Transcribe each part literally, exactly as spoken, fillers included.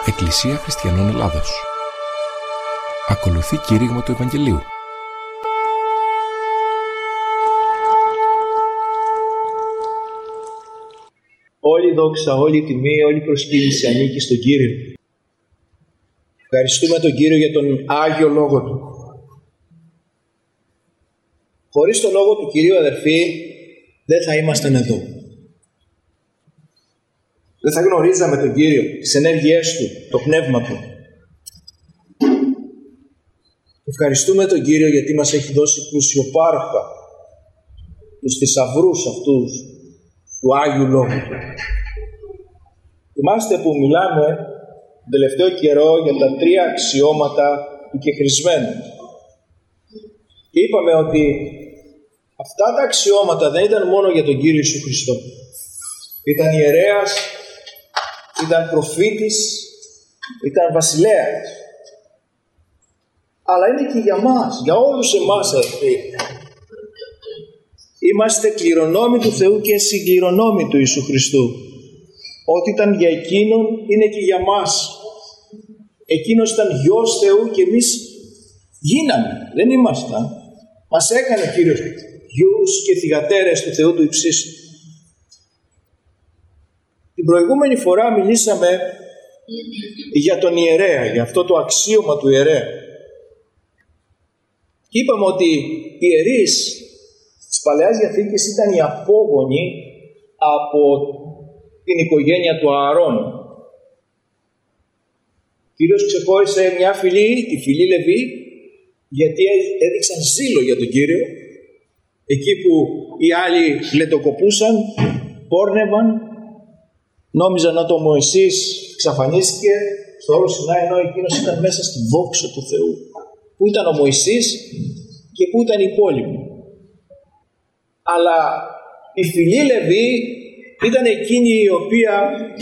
Εκκλησία Χριστιανών Ελλάδος. Ακολουθεί κήρυγμα του Ευαγγελίου. Όλη η δόξα, όλη η τιμή, όλη η προσκύνηση ανήκει στον Κύριο. Ευχαριστούμε τον Κύριο για τον Άγιο Λόγο Του. Χωρίς τον Λόγο του Κυρίου, αδερφοί, δεν θα ήμασταν εδώ. Δεν θα γνωρίζαμε τον Κύριο, τις ενέργειές Του, το Πνεύμα Του. Ευχαριστούμε τον Κύριο γιατί μας έχει δώσει πλουσιοπάροχα τους θησαυρούς αυτούς του Άγιου Λόγου Του. Θυμάστε που μιλάμε τον τελευταίο καιρό για τα τρία αξιώματα του κεχρισμένου. Και είπαμε ότι αυτά τα αξιώματα δεν ήταν μόνο για τον Κύριο Ιησού Χριστό. Ήταν ιερέας, ήταν προφήτης, ήταν βασιλέας. Αλλά είναι και για μας, για όλους εμάς, αδελφοί. Είμαστε κληρονόμοι του Θεού και συγκληρονόμοι του Ιησού Χριστού. Ό,τι ήταν για Εκείνον είναι και για μας. Εκείνος ήταν Υιός Θεού και εμείς γίναμε, δεν ήμασταν. Μας έκανε ο Κύριος γιους και θυγατέρες του Θεού του υψίστου. Την προηγούμενη φορά μιλήσαμε για τον ιερέα, για αυτό το αξίωμα του ιερέα. Και είπαμε ότι οι ιερείς της Παλαιάς Διαθήκης ήταν οι απόγονοι από την οικογένεια του Ααρών. Ο Κύριος ξεχώρισε μια φυλή, τη φυλή Λεβί, γιατί έδειξαν ζήλο για τον Κύριο. Εκεί που οι άλλοι λετοκοπούσαν, πόρνευαν, νόμιζαν ότι ο Μωυσής εξαφανίστηκε στο όρος Σινάη, ενώ εκείνος ήταν μέσα στη δόξα του Θεού. Πού ήταν ο Μωυσής και πού ήταν οι υπόλοιποι. Αλλά η φυλή Λεβί ήταν εκείνη η οποία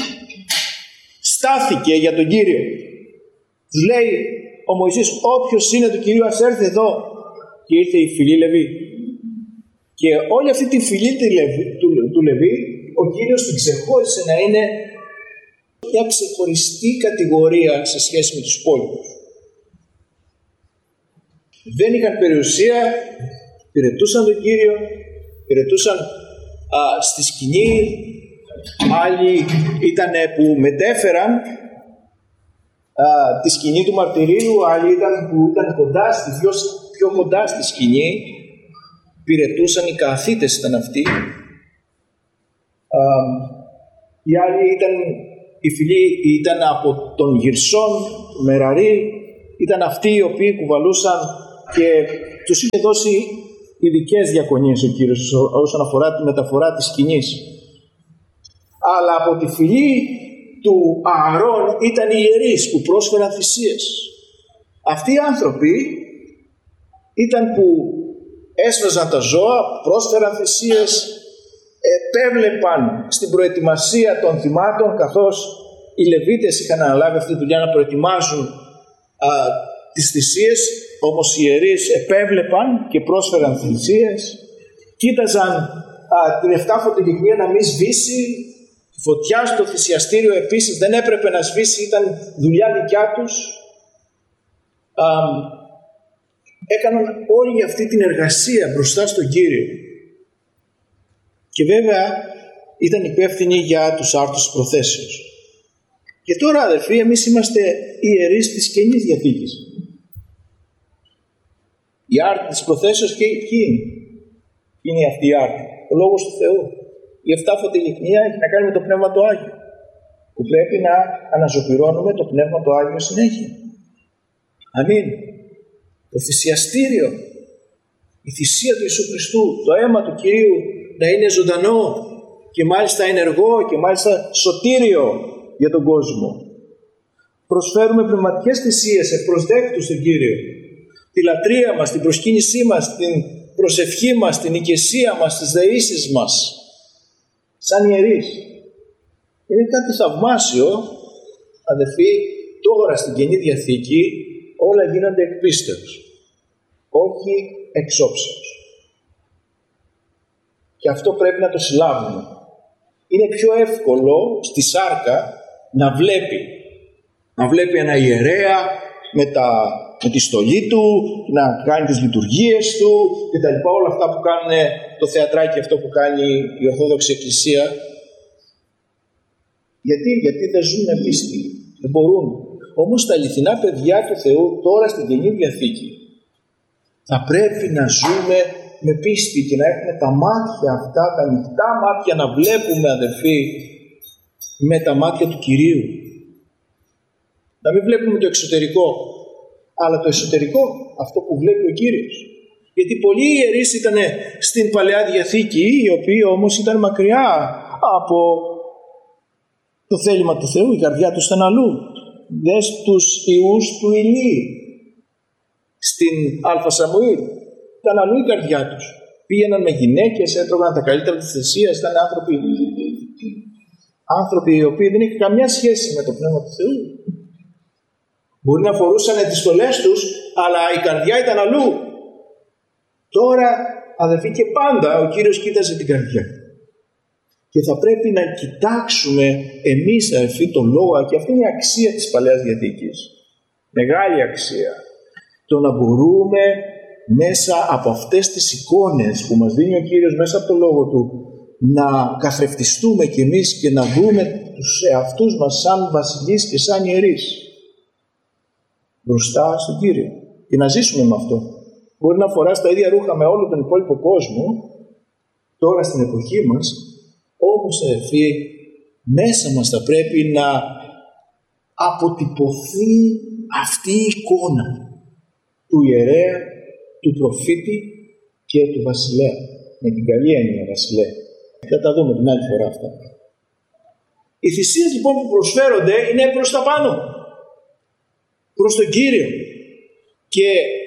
στάθηκε για τον Κύριο. Τους λέει ο Μωυσής, όποιος είναι του Κυρίου ας έρθει εδώ. Και ήρθε η φυλή Λεβί. Και όλη αυτή τη φυλή του, του Λεβί, ο Κύριος την ξεχώρισε να είναι μια ξεχωριστή κατηγορία σε σχέση με τους υπόλοιπους. Δεν είχαν περιουσία, υπηρετούσαν τον Κύριο, υπηρετούσαν α, στη σκηνή. Άλλοι ήταν που μετέφεραν α, τη σκηνή του μαρτυρίου, άλλοι ήταν που ήταν κοντά στη, πιο, πιο κοντά στη σκηνή, υπηρετούσαν, οι καθήτες ήταν αυτοί. Α, οι άλλοι ήταν, οι φιλοί ήταν από τον Γυρσόν, Μεραρή, ήταν αυτοί οι οποίοι κουβαλούσαν και τους είχε δώσει ειδικές διακονίες ο Κύριος όσον αφορά τη μεταφορά της σκηνής. Αλλά από τη φυλή του Ααρών ήταν οι ιερείς που πρόσφεραν θυσίες. Αυτοί οι άνθρωποι ήταν που έσβαζαν τα ζώα, πρόσφεραν θυσίες, επέβλεπαν στην προετοιμασία των θυμάτων, καθώς οι Λεβίτες είχαν αναλάβει αυτή τη δουλειά να προετοιμάζουν α, τις θυσίες, όμως οι ιερείς επέβλεπαν και πρόσφεραν θυσίες, κοίταζαν α, την εφτάφωτη λιχνία να μην σβήσει, τη φωτιά στο θυσιαστήριο επίσης δεν έπρεπε να σβήσει, ήταν δουλειά δικιά τους. Α, έκαναν όλη αυτή την εργασία μπροστά στον Κύριο. Και βέβαια ήταν υπεύθυνοι για τους άρτους της προθέσεως. Και τώρα, αδερφοί, εμείς είμαστε οι ιερείς της Καινής Διαθήκης. Η άρτη της προθέσεως και ποιοι είναι. Είναι αυτή η άρτη. Ο Λόγος του Θεού. Η εφτάφωτη λιχνία έχει να κάνει με το Πνεύμα το Άγιο. Που πρέπει να αναζωπυρώνουμε το Πνεύμα το Άγιο συνέχεια. Αμήν. Το θυσιαστήριο, η θυσία του Ιησού Χριστού, το αίμα του Κυρίου να είναι ζωντανό και μάλιστα ενεργό και μάλιστα σωτήριο για τον κόσμο. Προσφέρουμε πνευματικές θυσίες ευπροσδέκτους στον Κύριο. Τη λατρεία μας, την προσκύνησή μας, την προσευχή μας, την οικεσία μας, τις δεήσεις μας. Σαν ιερείς. Είναι κάτι θαυμάσιο, αδελφοί, τώρα στην Καινή Διαθήκη όλα γίνονται εκ πίστεως, όχι εξ όψεως. Και αυτό πρέπει να το συλλάβουμε. Είναι πιο εύκολο στη σάρκα να βλέπει Να βλέπει ένα ιερέα με, τα, με τη στολή του, να κάνει τις λειτουργίες του και τα λοιπά, όλα αυτά που κάνουν το θεατράκι αυτό που κάνει η Ορθόδοξη Εκκλησία. Γιατί, γιατί δεν ζουν με πίστη, δεν μπορούν. Όμως τα αληθινά παιδιά του Θεού τώρα στην Καινή Διαθήκη θα πρέπει να ζούμε με πίστη και να έχουμε τα μάτια αυτά, τα ανοιχτά μάτια, να βλέπουμε, αδελφοί, με τα μάτια του Κυρίου. Να μην βλέπουμε το εξωτερικό, αλλά το εσωτερικό, αυτό που βλέπει ο Κύριος. Γιατί πολλοί ιερείς ήταν στην Παλαιά Διαθήκη, οι οποίοι όμως ήταν μακριά από το θέλημα του Θεού, η καρδιά τους ήταν αλλού. Δες τους ιούς του Ηλί στην Α Σαμουήλ, ήταν αλλού η καρδιά τους. Πήγαιναν με γυναίκες, έτρωγαν τα καλύτερα της θυσίας, ήταν άνθρωποι, άνθρωποι οι οποίοι δεν είχαν καμιά σχέση με το Πνεύμα του Θεού. Μπορεί να φορούσαν τις στολές τους, αλλά η καρδιά ήταν αλλού. Τώρα, αδελφοί, και πάντα ο Κύριος κοίταζε την καρδιά. Και θα πρέπει να κοιτάξουμε εμείς, αδελφοί, το λόγο, και αυτή είναι η αξία της Παλαιάς Διαθήκης. Μεγάλη αξία. Το να μπορούμε μέσα από αυτές τις εικόνες που μας δίνει ο Κύριος μέσα από το λόγο του, να καθρεφτιστούμε κι εμείς και να δούμε τους εαυτούς μας σαν βασιλείς και σαν ιερείς μπροστά στον Κύριο και να ζήσουμε με αυτό. Μπορεί να φοράς τα ίδια ρούχα με όλο τον υπόλοιπο κόσμο τώρα στην εποχή μας, όμως αδελφοί, μέσα μας θα πρέπει να αποτυπωθεί αυτή η εικόνα του ιερέα, του προφήτη και του βασιλέα. Με την καλή έννοια βασιλέα. Θα τα δούμε την άλλη φορά αυτά. Οι θυσίες λοιπόν που προσφέρονται είναι προς τα πάνω, προς τον Κύριο. Και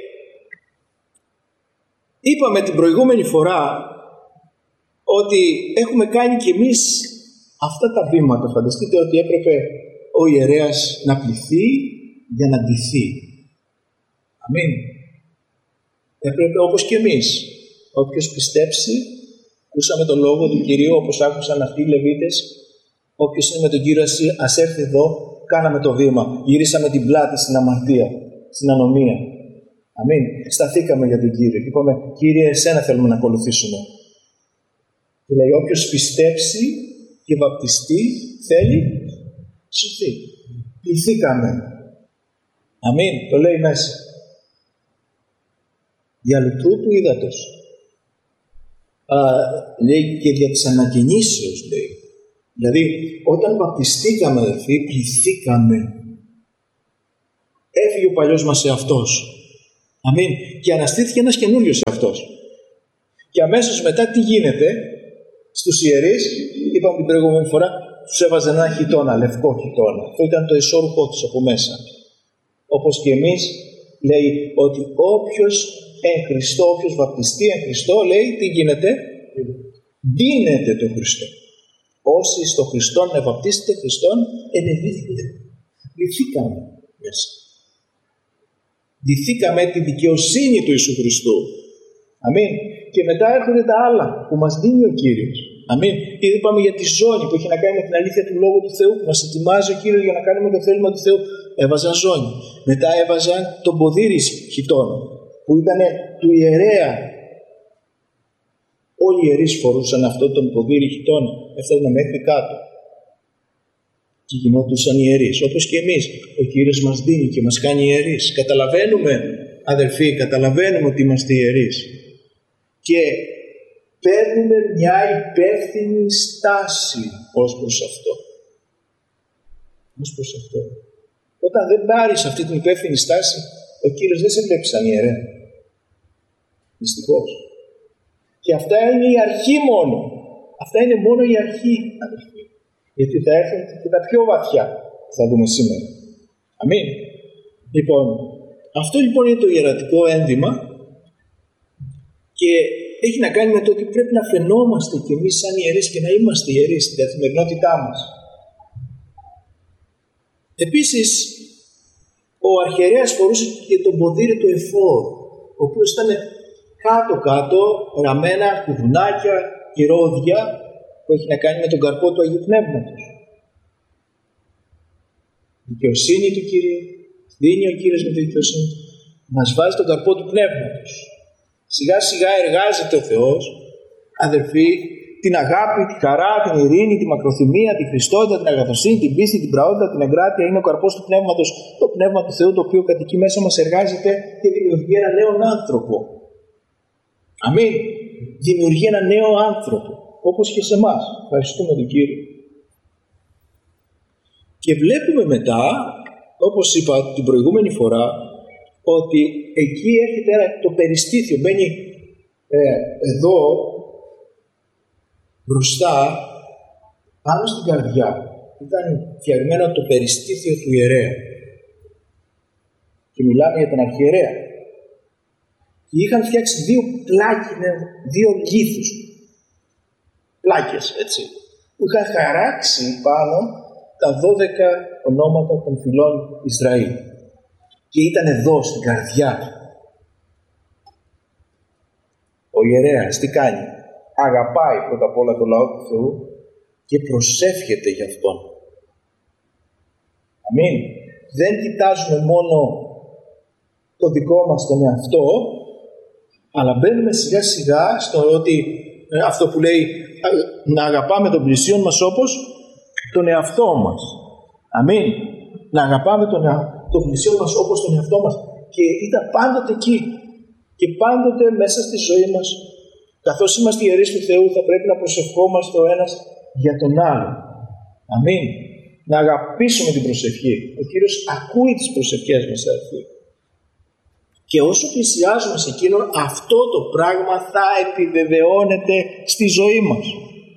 είπαμε την προηγούμενη φορά ότι έχουμε κάνει κι εμείς αυτά τα βήματα. Φανταστείτε ότι έπρεπε ο ιερέας να πληθεί για να ντυθεί. Αμήν. Έπρεπε όπως και εμείς. Όποιος πιστέψει, ακούσαμε τον λόγο του Κυρίου όπως άκουσαν αυτοί οι Λεβίτες. Όποιος είναι με τον Κύριο ας έρθει εδώ, κάναμε το βήμα. Γυρίσαμε την πλάτη στην αμαρτία, στην ανομία. Αμήν. Σταθήκαμε για τον Κύριο και είπαμε, Κύριε, εσένα θέλουμε να ακολουθήσουμε. Και λέει, όποιος πιστέψει και βαπτιστεί θέλει σωθεί. Πληθήκαμε. Αμήν. Το λέει μέσα. Για λουτρού του ύδατος. Α, λέει και δια της ανακαινήσεως, λέει. Δηλαδή, όταν βαπτιστήκαμε, αδελφοί, πληθήκαμε. Έφυγε ο παλιός μας εαυτός. Αμήν. Και αναστήθηκε ένας καινούριος εαυτός. Και αμέσως μετά τι γίνεται? Στους ιερείς, είπαμε την προηγούμενη φορά, τους έβαζαν ένα χιτώνα, λευκό χιτώνα. Αυτό ήταν το ισόρροπό τους από μέσα. Όπως και εμείς, λέει ότι όποιος εν Χριστώ, όποιος βαπτιστεί εν Χριστώ, λέει τι γίνεται? Ντύνεται το Χριστό. Όσοι στο Χριστόν ευαπτίστητε Χριστόν, ενεδίθητε. Ντυθήκαμε μέσα. Ντυθήκαμε τη δικαιοσύνη του Ιησού Χριστού. Αμήν. Και μετά έρχονται τα άλλα που μας δίνει ο Κύριος. Αμήν. Και είπαμε για τη ζώνη που έχει να κάνει με την αλήθεια του Λόγου του Θεού, που μας ετοιμάζει ο Κύριος για να κάνουμε το θέλημα του Θεού. Έβαζαν ζώνη. Μετά έβαζαν τον ποδήρι χιτώνα, που ήταν του ιερέα. Όλοι οι ιερείς φορούσαν αυτό τον ποδήρι χιτώνα. Έφτανε μέχρι κάτω. Και γινόντουσαν ιερείς. Όπως και εμείς. Ο Κύριος μας δίνει και μας κάνει ιερείς. Καταλαβαίνουμε, αδελφοί, καταλαβαίνουμε ότι είμαστε ιερείς. Και παίρνουμε μια υπεύθυνη στάση ως προς αυτό. Ως προς αυτό. Όταν δεν πάρεις αυτή την υπεύθυνη στάση, ο Κύριος δεν σε βλέπει σαν ιερέα. Δυστυχώς. Και αυτά είναι η αρχή μόνο. Αυτά είναι μόνο η αρχή, αδελφοί. Γιατί θα έρθουν και τα πιο βαθιά που θα δούμε σήμερα. Αμήν. Λοιπόν, αυτό λοιπόν είναι το ιερατικό ένδυμα και έχει να κάνει με το ότι πρέπει να φαινόμαστε κι εμείς σαν ιερείς και να είμαστε ιερείς στην καθημερινότητά μας. Επίσης, ο αρχιερέας φορούσε και τον ποδήρι του εφόδ, ο οποίος ήταν κάτω-κάτω ραμμένα κουδουνάκια και ρόδια που έχει να κάνει με τον καρπό του Αγίου Πνεύματος. δικαιοσύνη του Κυρίου, δίνει ο Κύριος με τη δικαιοσύνη του, μας βάζει τον καρπό του πνεύματος. Σιγά σιγά εργάζεται ο Θεός, αδερφοί, την αγάπη, τη χαρά, την ειρήνη, τη μακροθυμία, τη χριστότητα, την αγαθοσύνη, την πίστη, την πραότητα, την εγκράτεια. Είναι ο καρπός του πνεύματος, το πνεύμα του Θεού, το οποίο κατοικεί μέσα μας, εργάζεται και δημιουργεί ένα νέο άνθρωπο. Αμήν. Δημιουργεί ένα νέο άνθρωπο, όπως και σε εμάς. Ευχαριστούμε τον Κύριο. Και βλέπουμε μετά, όπως είπα την προηγούμενη φορά, ότι εκεί έρχεται το περιστήθιο. Μπαίνει ε, εδώ, μπροστά, πάνω στην καρδιά. Ήταν φτιαγμένο το περιστήθιο του ιερέα. Και μιλάμε για τον αρχιερέα. Και είχαν φτιάξει δύο πλάκινες, δύο λίθους. Πλάκες, έτσι. Που είχαν χαράξει πάνω τα δώδεκα ονόματα των φυλών Ισραήλ. Και ήταν εδώ στην καρδιά του. Ο ιερέας τι κάνει? Αγαπάει πρώτα απ' όλα το λαό του Θεού και προσεύχεται γι' αυτόν. Αμήν. Δεν κοιτάζουμε μόνο το δικό μας τον εαυτό, αλλά μπαίνουμε σιγά σιγά στο ότι ε, αυτό που λέει να αγαπάμε τον πλησίον μας όπως τον εαυτό μας. Αμήν. Να αγαπάμε τον, τον πλησίον μας όπως τον εαυτό μας. Και ήταν πάντοτε εκεί. Και πάντοτε μέσα στη ζωή μας, καθώς είμαστε ιερείς του Θεού, θα πρέπει να προσευχόμαστε ο ένας για τον άλλο. Αμήν. Να αγαπήσουμε την προσευχή. Ο Κύριος ακούει τις προσευχές μας, αδελφοί. Και όσο πλησιάζουμε σε Εκείνον, αυτό το πράγμα θα επιβεβαιώνεται στη ζωή μας.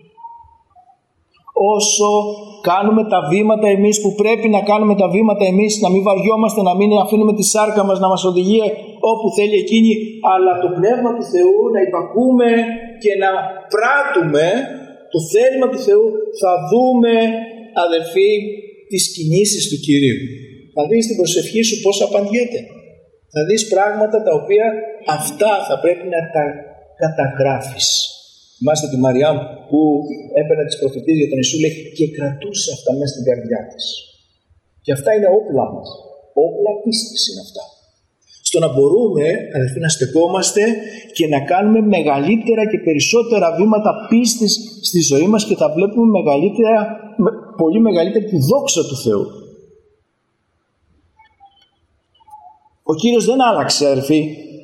Όσο κάνουμε τα βήματα εμείς που πρέπει να κάνουμε τα βήματα εμείς, να μην βαριόμαστε, να μην αφήνουμε τη σάρκα μας να μας οδηγεί όπου θέλει εκείνη, αλλά το Πνεύμα του Θεού να υπακούμε και να πράττουμε το θέλημα του Θεού, θα δούμε, αδελφοί, τις κινήσεις του Κυρίου. Θα δεις την προσευχή σου πώς απαντιέται. Θα δεις πράγματα τα οποία αυτά θα πρέπει να τα καταγράφεις. Θυμάστε τη Μαριά που έπαιρνε τις προφητείες για τον Ιησού, λέει, και κρατούσε αυτά μέσα στην καρδιά της. Και αυτά είναι όπλα μας. Όπλα πίστης είναι αυτά. Στο να μπορούμε, αδελφοί, να στεκόμαστε και να κάνουμε μεγαλύτερα και περισσότερα βήματα πίστης στη ζωή μας και θα βλέπουμε μεγαλύτερα, πολύ μεγαλύτερη τη δόξα του Θεού. Ο Κύριος δεν άλλαξε, αδελφοί.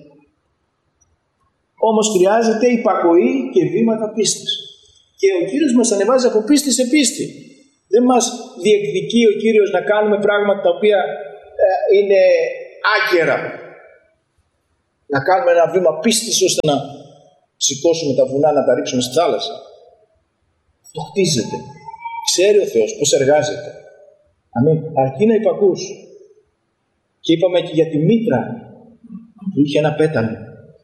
Όμως χρειάζεται υπακοή και βήματα πίστης. Και ο Κύριος μας ανεβάζει από πίστη σε πίστη. Δεν μας διεκδικεί ο Κύριος να κάνουμε πράγματα τα οποία ε, είναι άκερα. Να κάνουμε ένα βήμα πίστης ώστε να σηκώσουμε τα βουνά, να τα ρίξουμε στη θάλασσα. Αυτό χτίζεται. Ξέρει ο Θεός πώς εργάζεται. Αμήν. Αρκεί να υπακούς. Και είπαμε και για τη μήτρα που είχε ένα πέταλο.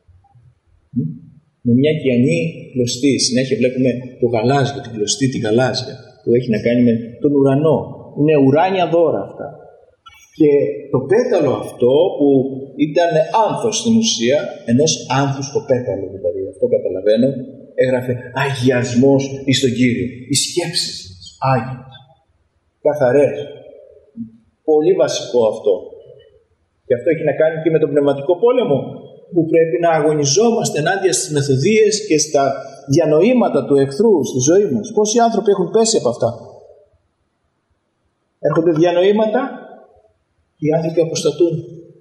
Με μια κιανή κλωστή. Συνέχεια βλέπουμε το γαλάζιο, την κλωστή, την γαλάζια, που έχει να κάνει με τον ουρανό. Είναι ουράνια δώρα αυτά. Και το πέταλο αυτό που ήταν άνθος στην ουσία, ενός άνθους το πέταλο δηλαδή, αυτό καταλαβαίνω, έγραφε αγιασμός εις τον Κύριο. Οι σκέψεις μας, άγιες, καθαρές. Πολύ βασικό αυτό. Και αυτό έχει να κάνει και με τον πνευματικό πόλεμο, που πρέπει να αγωνιζόμαστε ενάντια στις μεθοδίες και στα διανοήματα του εχθρού στη ζωή μας. Πόσοι άνθρωποι έχουν πέσει από αυτά? Έρχονται διανοήματα και οι άνθρωποι αποστατούν.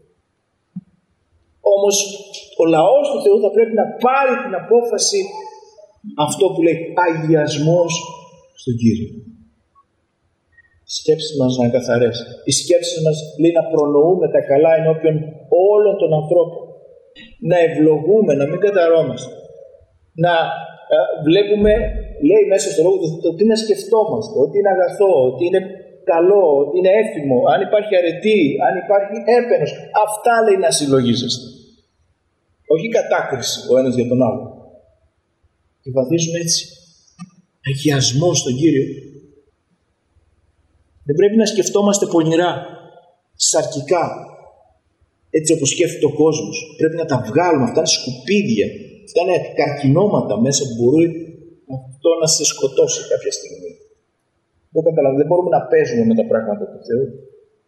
Όμως ο λαός του Θεού θα πρέπει να πάρει την απόφαση, αυτό που λέει αγιασμός στον Κύριο. Οι σκέψεις μας να είναι καθαρές. Οι σκέψεις μας λέει να προνοούμε τα καλά ενώπιον όλων των ανθρώπων. Να ευλογούμε, να μην καταρώμαστε. Να ε, βλέπουμε, λέει μέσα στο λόγο του, ότι να σκεφτόμαστε, ότι είναι αγαθό, ότι είναι καλό, ότι είναι έφημο, αν υπάρχει αρετή, αν υπάρχει έπαινος. Αυτά λέει να συλλογίζεστε. Όχι κατάκριση ο ένας για τον άλλο. Και βαδίζουμε έτσι. Αγιασμό στον Κύριο. Δεν πρέπει να σκεφτόμαστε πονηρά, σαρκικά. Έτσι όπως σκέφτεται ο κόσμος. Πρέπει να τα βγάλουμε. Αυτά είναι σκουπίδια. Αυτά είναι καρκινώματα μέσα που μπορεί αυτό να σε σκοτώσει κάποια στιγμή. Δεν καταλαβαίνω. Δεν μπορούμε να παίζουμε με τα πράγματα του Θεού.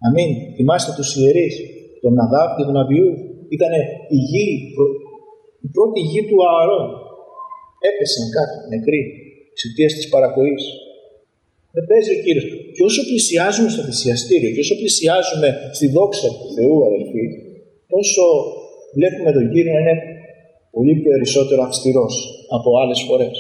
Αμήν. Θυμάστε τους ιερείς, τον Ναδάβ και τον Αβιού. Ήτανε η γη, η πρώτη γη του Ααρών. Έπεσαν κάτω, νεκροί, εξαιτίας της παρακοής. Δεν παίζει ο Κύριος. Και όσο πλησιάζουμε στο θυσιαστήριο και όσο πλησιάζουμε στη δόξα του Θεού, αδελφοί, τόσο βλέπουμε τον Κύριο να είναι πολύ περισσότερο αυστηρός από άλλες φορές.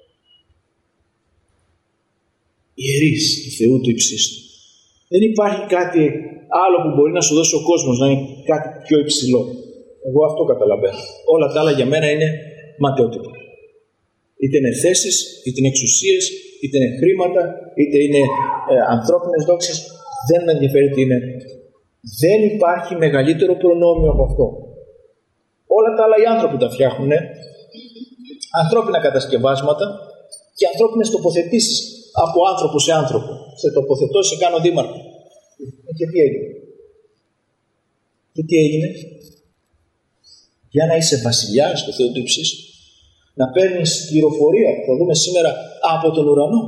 Ιερείς του Θεού του υψίστου. Δεν υπάρχει κάτι άλλο που μπορεί να σου δώσει ο κόσμος να είναι κάτι πιο υψηλό. Εγώ αυτό καταλαβαίνω. Όλα τα άλλα για μένα είναι ματαιότυπα. Είτε είναι θέσεις, είτε είναι εξουσίες, είτε είναι χρήματα, είτε είναι ε, ανθρώπινες δόξες. Δεν με ενδιαφέρει τι είναι. Δεν υπάρχει μεγαλύτερο προνόμιο από αυτό. Όλα τα άλλα οι άνθρωποι τα φτιάχνουν. Ανθρώπινα κατασκευάσματα και ανθρώπινες τοποθετήσεις από άνθρωπο σε άνθρωπο. Σε τοποθετώ, σε κάνω δήμαρχο. Και τι έγινε. Και τι έγινε. Για να είσαι βασιλιάς του Θεού του υψίστου, να παίρνεις πληροφορία που θα δούμε σήμερα από τον ουρανό.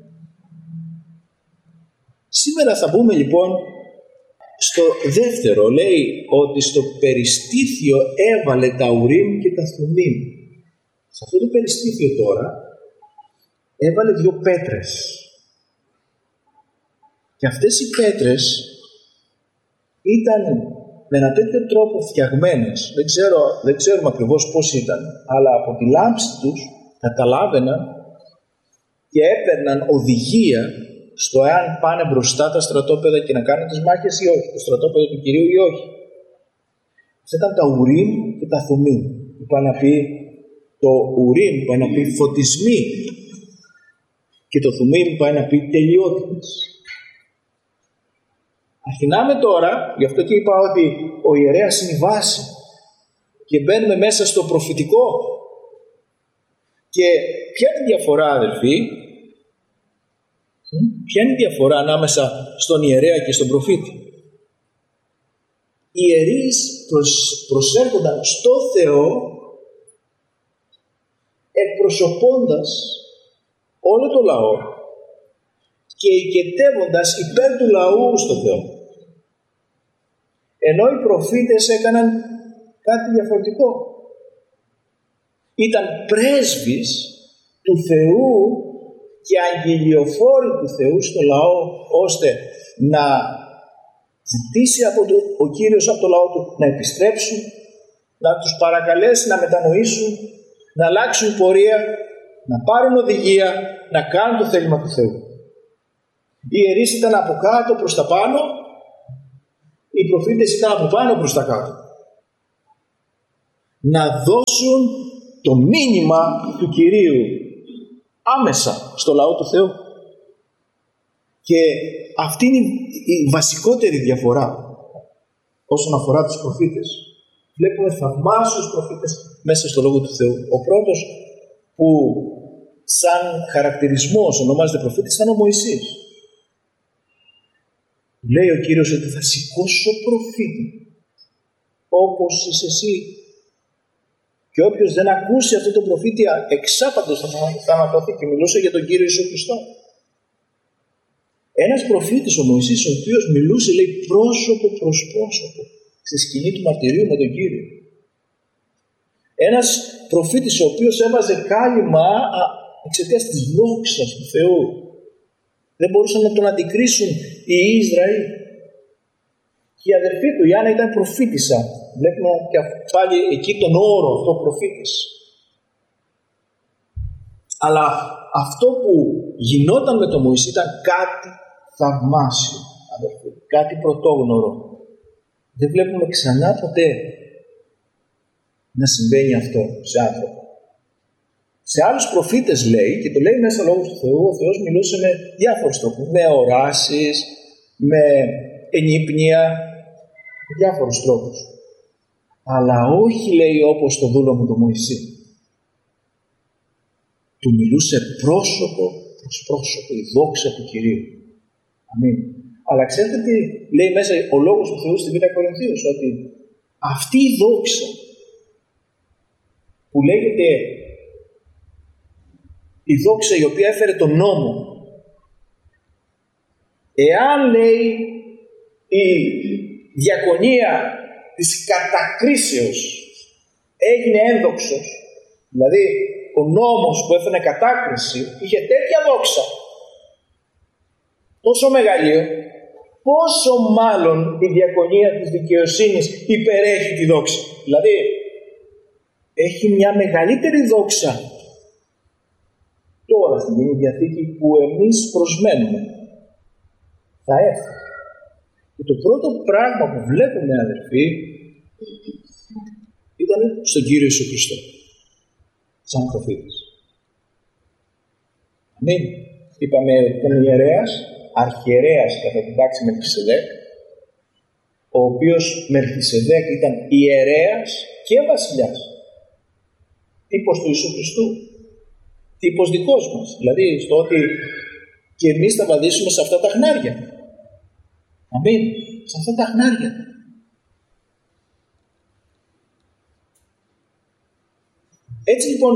Σήμερα θα μπούμε λοιπόν στο δεύτερο. Λέει ότι στο περιστήθιο έβαλε τα Ουρίμ και τα Θουμίμ. Σε αυτό το περιστήθιο τώρα έβαλε δύο πέτρες. Και αυτές οι πέτρες ήταν με ένα τέτοιο τρόπο φτιαγμένες. Δεν, ξέρω, δεν ξέρουμε ακριβώς πώς ήταν, αλλά από τη λάμψη τους καταλάβαιναν και έπαιρναν οδηγία στο εάν πάνε μπροστά τα στρατόπεδα και να κάνουν τις μάχες ή όχι, το στρατόπεδο του Κυρίου ή όχι. Αυτά ήταν τα Ουρίμ και τα Θουμίμ. Πάει να πει το Ουρίμ, πάει να πει φωτισμοί, και το Θουμίμ πάει να πει τελειότητες. Αρχινάμε τώρα, γι' αυτό και είπα ότι ο ιερέας είναι η βάση και μπαίνουμε μέσα στο προφητικό. Και ποια είναι η διαφορά, αδελφοί, ποια είναι η διαφορά ανάμεσα στον ιερέα και στον προφήτη. Οι ιερείς προσ, προσέρχονταν στο Θεό εκπροσωπώντας όλο το λαό και οικετεύοντας υπέρ του λαού στο Θεό. Ενώ οι προφήτες έκαναν κάτι διαφορετικό. Ήταν πρέσβεις του Θεού και αγγελιοφόροι του Θεού στο λαό, ώστε να ζητήσει από το, ο Κύριος από το λαό του να επιστρέψουν, να τους παρακαλέσει να μετανοήσουν, να αλλάξουν πορεία, να πάρουν οδηγία, να κάνουν το θέλημα του Θεού. Οι ιερείς ήταν από κάτω προς τα πάνω, οι προφήτες ήταν από πάνω προς τα κάτω. Να δώσουν το μήνυμα του Κυρίου άμεσα στο λαό του Θεού. Και αυτή είναι η βασικότερη διαφορά όσον αφορά τους προφήτες. Βλέπουμε θαυμάσιους προφήτες μέσα στο Λόγο του Θεού. Ο πρώτος που σαν χαρακτηρισμός ονομάζεται προφήτης ήταν ο Μωυσής. Λέει ο Κύριος ότι θα σηκώσω προφήτη όπως είσαι εσύ. Και όποιος δεν ακούσει αυτό το προφήτη εξάπαντος θα θανατωθεί. Και μιλούσε για τον Κύριο Ιησού Χριστό. Ένας προφήτης, ο Μωυσής, ο οποίος μιλούσε, λέει, πρόσωπο προς πρόσωπο στη σκηνή του μαρτυρίου με τον Κύριο. Ένας προφήτης ο οποίος έβαζε κάλυμα εξαιτίας της δόξας του Θεού. Δεν μπορούσαν να τον αντικρίσουν οι Ισραήλ. Και η αδερφή του, η Άννα, ήταν προφήτησα. Βλέπουμε και πάλι εκεί τον όρο αυτό, προφήτης. Αλλά αυτό που γινόταν με τον Μωυσή ήταν κάτι θαυμάσιο, αδερφοί, κάτι πρωτόγνωρο. Δεν βλέπουμε ξανά ποτέ να συμβαίνει αυτό σε άνθρωπο. Σε άλλους προφήτες λέει, και το λέει μέσα λόγω του Θεού, ο Θεός μιλούσε με διάφορους τρόπους, με οράσεις, με ενύπνια, με διάφορους τρόπους. Αλλά όχι, λέει, όπως το δούλο μου το Μωυσή. Του μιλούσε πρόσωπο προς πρόσωπο, η δόξα του Κυρίου. Αμήν. Αλλά ξέρετε τι λέει μέσα ο λόγος του Θεού στη Β' Κορινθίους, ότι αυτή η δόξα που λέγεται η δόξα η οποία έφερε τον νόμο, εάν λέει η διακονία της κατακρίσεως έγινε ένδοξος, δηλαδή ο νόμος που έφερε κατάκριση είχε τέτοια δόξα, τόσο μεγαλείο, πόσο μάλλον η διακονία της δικαιοσύνης υπερέχει τη δόξα. Δηλαδή έχει μια μεγαλύτερη δόξα τώρα στην Καινή Διαθήκη που εμείς προσμένουμε. Θα έρθει. Και το πρώτο πράγμα που βλέπουμε, αδερφοί, ήταν στον Κύριο Ιησού Χριστό, σαν προφήτης. Αμήν. Είπαμε ότι ήταν ιερέας, αρχιερέας κατά την τάξη Μελχισεδέκ, ο οποίος Μελχισεδέκ ήταν ιερέας και βασιλιάς. Τύπος του Ιησού Χριστού. Τύπος δικός μας. Δηλαδή στο ότι και εμείς θα βαδίσουμε σε αυτά τα χνάρια. Αμήν. Σε αυτά τα χνάρια. Έτσι λοιπόν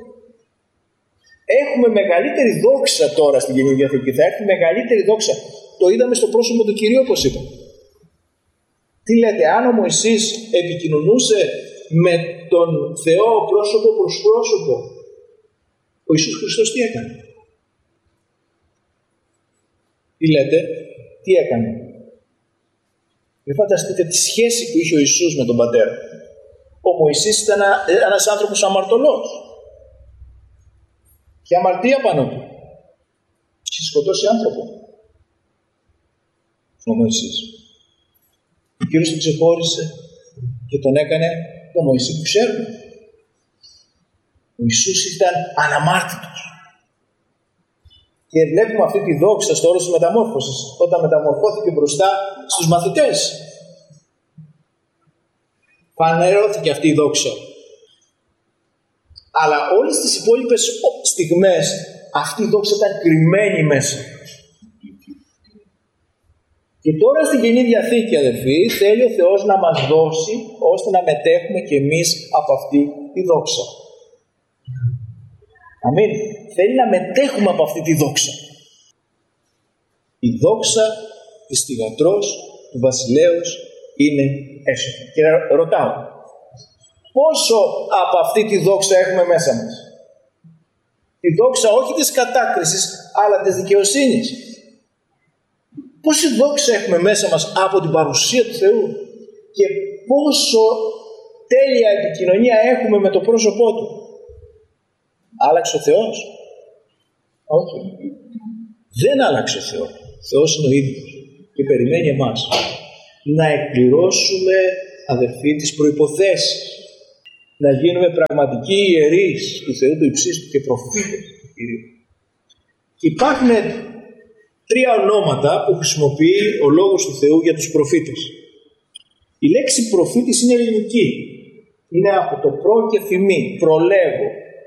έχουμε μεγαλύτερη δόξα τώρα στην Καινή Διαθήκη. Θα έρθει μεγαλύτερη δόξα. Το είδαμε στο πρόσωπο του Κυρίου, όπως είπα. Τι λέτε, αν ο Μωυσής επικοινωνούσε με τον Θεό πρόσωπο προς πρόσωπο, ο Ιησούς Χριστός τι έκανε? Τι λέτε, τι έκανε? Μην φανταστείτε τη σχέση που είχε ο Ιησούς με τον Πατέρα. Ο Μωυσής ήταν ένας άνθρωπος αμαρτωλός. Και αμαρτία πάνω του. Είχε σκοτώσει άνθρωπο. Ο Μωυσής. Ο Κύριος τον ξεχώρισε και τον έκανε το Μωυσή που ξέρουμε. Ο Ιησούς ήταν αναμάρτητος. Και βλέπουμε αυτή τη δόξα στο όρος της μεταμόρφωσης, όταν μεταμορφώθηκε μπροστά στους μαθητές. Φανερώθηκε αυτή η δόξα. Αλλά όλες τις υπόλοιπες στιγμές αυτή η δόξα ήταν κρυμμένη μέσα. Και τώρα στην Καινή Διαθήκη, αδελφοί, θέλει ο Θεός να μας δώσει ώστε να μετέχουμε κι εμείς από αυτή τη δόξα. Αμήν. Θέλει να μετέχουμε από αυτή τη δόξα. Η δόξα της θυγατρός του βασιλέως είναι έσωθεν. Και ρωτάω, πόσο από αυτή τη δόξα έχουμε μέσα μας? Τη δόξα όχι της κατάκρισης, αλλά της δικαιοσύνης. Πόση δόξα έχουμε μέσα μας από την παρουσία του Θεού και πόσο τέλεια επικοινωνία έχουμε με το πρόσωπό Του. Άλλαξε ο Θεός? Όχι. Δεν άλλαξε ο Θεός. Ο Θεός είναι ο ίδιος και περιμένει εμάς να εκπληρώσουμε, αδερφοί, τις προϋποθέσεις, να γίνουμε πραγματικοί ιερείς του Θεού του υψίστου και προφήτες του Κυρίου. Και υπάρχουν τρία ονόματα που χρησιμοποιεί ο Λόγος του Θεού για τους προφήτες. Η λέξη προφήτης είναι ελληνική. Είναι από το προ και θυμή, προλέγω.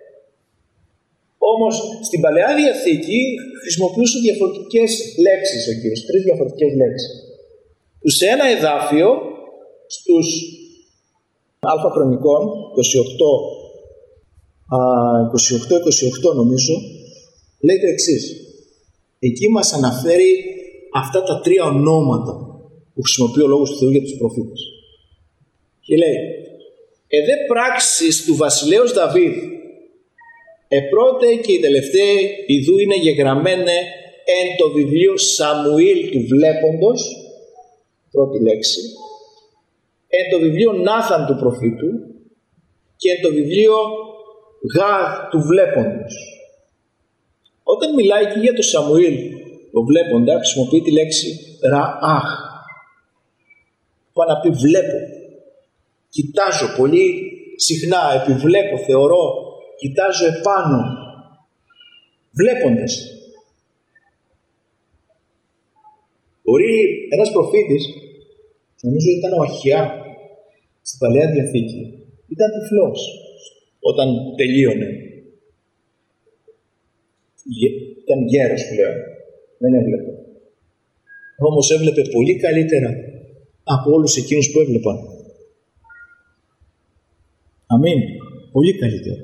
Όμως στην Παλαιά Διαθήκη χρησιμοποιούσε διαφορετικές λέξεις ο Κύριος, τρεις διαφορετικές λέξεις. Που σε ένα εδάφιο, στους Α Χρονικών, είκοσι οκτώ είκοσι οκτώ νομίζω, λέει το εξής. Εκεί μας αναφέρει αυτά τα τρία ονόματα που χρησιμοποιεί ο Λόγος του Θεού για τους προφήτες. Και λέει, εδέ πράξεις του βασιλέως Δαβίδ, επρώτε και η τελευταία ιδού είναι γεγραμμένε εν το βιβλίο Σαμουήλ του βλέποντος, πρώτη λέξη, εν το βιβλίο Νάθαν του προφήτου και εν το βιβλίο Γαδ του βλέποντος. Όταν μιλάει και για το Σαμουήλ, το βλέποντα, χρησιμοποιεί τη λέξη ραάχ. Πάει να πει βλέπω, κοιτάζω πολύ συχνά, επιβλέπω, θεωρώ, κοιτάζω επάνω, βλέποντας. Μπορεί ένας προφήτης, νομίζω ήταν ο Αχιά, στην Παλαιά Διαθήκη, ήταν τυφλός όταν τελείωνε. Ήταν γέρος πλέον, δεν έβλεπε. Όμως έβλεπε πολύ καλύτερα από όλους εκείνους που έβλεπαν. Αμήν. Πολύ καλύτερα.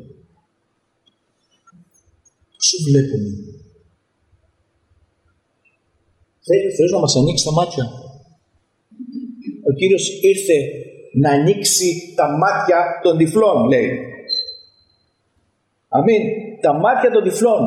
Πόσο βλέπουμε? Θέλει ο Θεός να μας ανοίξει τα μάτια. Ο Κύριος ήρθε να ανοίξει τα μάτια των τυφλών, λέει. Αμήν. Τα μάτια των τυφλών.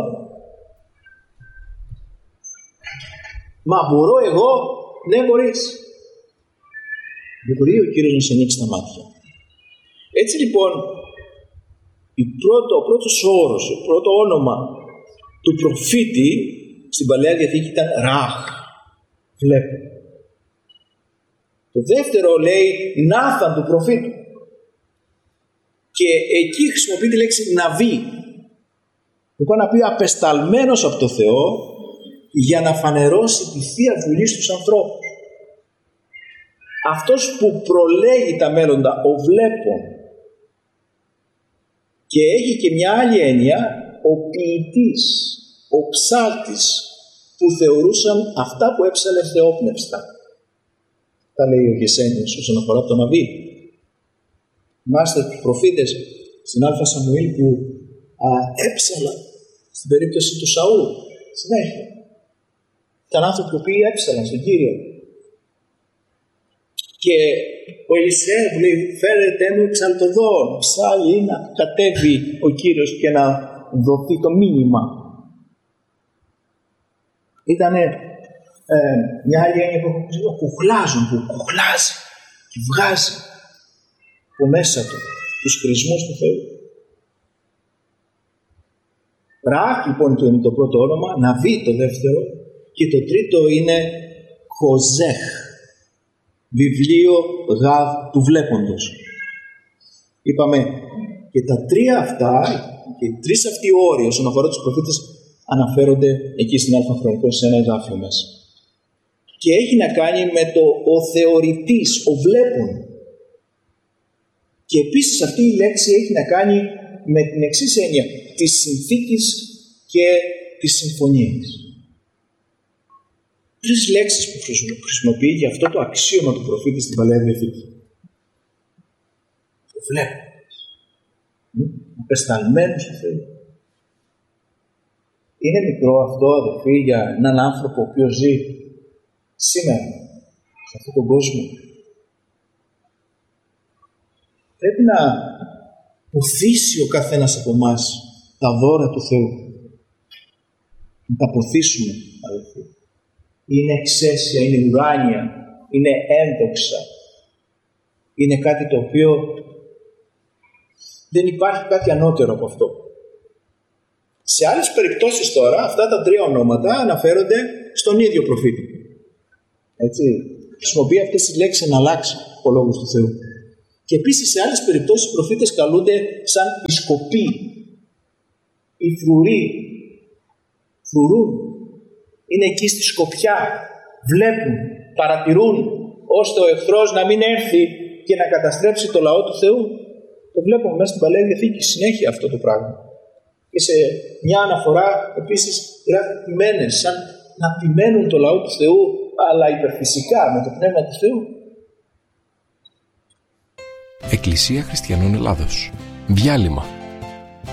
Μα μπορώ εγώ? Ναι, μπορείς. Μπορεί ο Κύριος να σε ανοίξει τα μάτια. Έτσι λοιπόν, η πρώτο, ο πρώτος όρος, το πρώτο όνομα του προφήτη στην Παλαιά Διαθήκη ήταν Ραχ. Βλέπω. Το δεύτερο λέει Νάθαν του προφήτου. Και εκεί χρησιμοποιεί τη λέξη Ναβί. Που πάει να πει απεσταλμένος από το Θεό για να φανερώσει τη Θεία Βουλή στους ανθρώπους. Αυτός που προλέγει τα μέλλοντα, ο βλέπων. Και έχει και μια άλλη έννοια, ο ποιητής, ο ψάλτης, που θεωρούσαν αυτά που έψαλε θεόπνευστα. Τα λέει ο Γεσένιος όσον αφορά τον Ναβί. Θυμάστε τους προφήτες στην Α Σαμουήλ που α, έψαλαν στην περίπτωση του Σαούλ. Συνέχεια. Ήταν άνθρωποι που έψαλαν στον Κύριο. Και ο Ελισέα που λέει φέρετε μου ψαλτοδόν, ψάλλει να κατέβει ο Κύριος και να δοθεί το μήνυμα. Ήτανε ε, μια άλλη έννοια που κουχλάζουν, που κουχλάζει και βγάζει από μέσα του τους χρησμούς του Θεού. Ραχ λοιπόν είναι το πρώτο όνομα, Ναβί το δεύτερο και το τρίτο είναι Χοζέχ, βιβλίο Γαδ του βλέποντος. Είπαμε και τα τρία αυτά και οι τρεις αυτοί όροι όσον αφορά τους προφήτες αναφέρονται εκεί στην Αλφα Χρονικών σε ένα εδάφιο μέσα. Και έχει να κάνει με το ο θεωρητής, ο βλέπων. Και επίσης αυτή η λέξη έχει να κάνει με την εξής έννοια της συνθήκης και της συμφωνίας. Τρεις λέξεις που χρησιμοποιεί για αυτό το αξίωμα του προφήτη στην Παλαιά Διαθήκη. Το βλέποντας. Απεσταλμένος του Θεού. Είναι μικρό αυτό, αδελφοί, για έναν άνθρωπο ο οποίος ζει σήμερα σε αυτόν τον κόσμο. Πρέπει να ποθήσει ο καθένας από εμάς τα δώρα του Θεού. Να τα ποθήσουμε, αδελφοί. Είναι εξαίσια, είναι ουράνια, είναι ένδοξα. Είναι κάτι το οποίο δεν υπάρχει κάτι ανώτερο από αυτό. Σε άλλες περιπτώσεις τώρα, αυτά τα τρία ονόματα αναφέρονται στον ίδιο προφήτη. Έτσι, χρησιμοποιεί αυτές τις λέξεις να αλλάξει ο λόγος του Θεού. Και επίσης σε άλλες περιπτώσεις οι προφήτες καλούνται σαν οι σκοποί, οι φρουροί, φρουρούν. Είναι εκεί στη σκοπιά, βλέπουν, παρατηρούν, ώστε ο εχθρός να μην έρθει και να καταστρέψει το λαό του Θεού. Το βλέπουμε μέσα στην Παλαιά Διαθήκη συνέχεια αυτό το πράγμα. Και σε μια αναφορά επίσης γράφει ποιμένες, σαν να ποιμένουν το λαό του Θεού, αλλά υπερφυσικά με το Πνεύμα του Θεού. Εκκλησία Χριστιανών Ελλάδος. Διάλειμμα.